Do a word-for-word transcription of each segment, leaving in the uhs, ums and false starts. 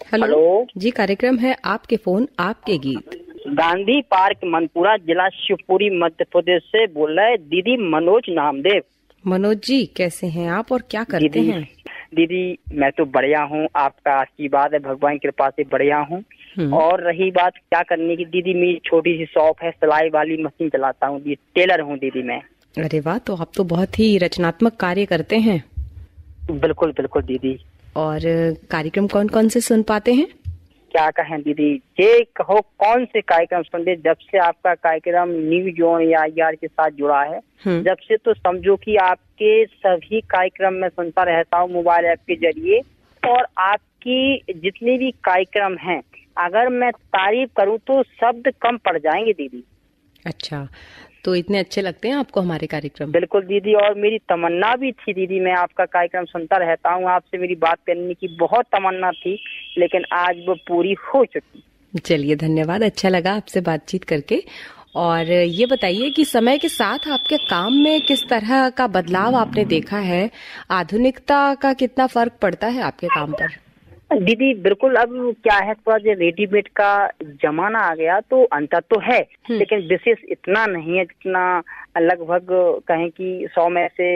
Hello, hello जी, कार्यक्रम है आपके फोन आपके गीत। गांधी पार्क मनपुरा, जिला शिवपुरी, मध्य प्रदेश से बोल रहे दीदी मनोज नामदेव। मनोज जी, कैसे हैं आप और क्या करते दीदी, हैं? दीदी मैं तो बढ़िया हूँ, आपका आशीर्वाद है, भगवान की कृपा से बढ़िया हूँ। और रही बात क्या करने की दीदी, मेरी छोटी सी शॉप है, सिलाई वाली मशीन चलाता हूँ, टेलर हूँ दीदी मैं। अरे वाह, तो आप तो बहुत ही रचनात्मक कार्य करते हैं। बिल्कुल बिल्कुल दीदी। और कार्यक्रम कौन कौन से सुन पाते हैं? क्या कहें दीदी, ये कहो कौन से कार्यक्रम सुनते, जब से आपका कार्यक्रम न्यूज ऑन या यार के साथ जुड़ा है, जब से तो समझो कि आपके सभी कार्यक्रम में सुनता रहता हूँ मोबाइल ऐप के जरिए। और आपकी जितने भी कार्यक्रम हैं, अगर मैं तारीफ करूँ तो शब्द कम पड़ जाएंगे दीदी। अच्छा, तो इतने अच्छे लगते हैं आपको हमारे कार्यक्रम? बिल्कुल दीदी, और मेरी तमन्ना भी थी दीदी, मैं आपका कार्यक्रम सुनता रहता हूँ, आपसे मेरी बात करने की बहुत तमन्ना थी, लेकिन आज वो पूरी हो चुकी। चलिए, धन्यवाद, अच्छा लगा आपसे बातचीत करके। और ये बताइए कि समय के साथ आपके काम में किस तरह का बदलाव आपने देखा है? आधुनिकता का कितना फर्क पड़ता है आपके काम पर? दीदी बिल्कुल, अब क्या है, थोड़ा जो रेडीमेड का जमाना आ गया तो अंतर तो है, लेकिन विशेष इतना नहीं है जितना लगभग कहें कि सौ में से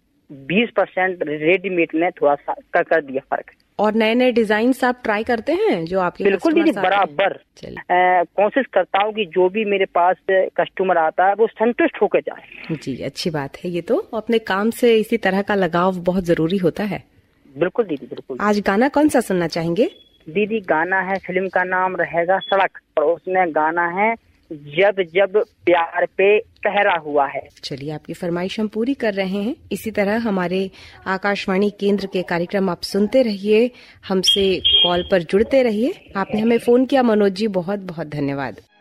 बीस परसेंट रेडीमेड ने थोड़ा सा कर, कर दिया फर्क। और नए नए डिजाइन आप ट्राई करते हैं जो आपके? बिल्कुल दीदी, बराबर कोशिश करता हूँ कि जो भी मेरे पास कस्टमर आता है वो संतुष्ट होकर जाए। जी, अच्छी बात है। ये तो अपने काम से इसी तरह का लगाव बहुत जरूरी होता है। बिल्कुल दीदी, बिल्कुल। आज गाना कौन सा सुनना चाहेंगे? दीदी गाना है, फिल्म का नाम रहेगा सड़क, और उसमें गाना है जब जब प्यार पे कहरा हुआ है। चलिए, आपकी फरमाइश हम पूरी कर रहे हैं। इसी तरह हमारे आकाशवाणी केंद्र के कार्यक्रम आप सुनते रहिए, हमसे कॉल पर जुड़ते रहिए। आपने हमें फोन किया मनोज जी, बहुत बहुत धन्यवाद।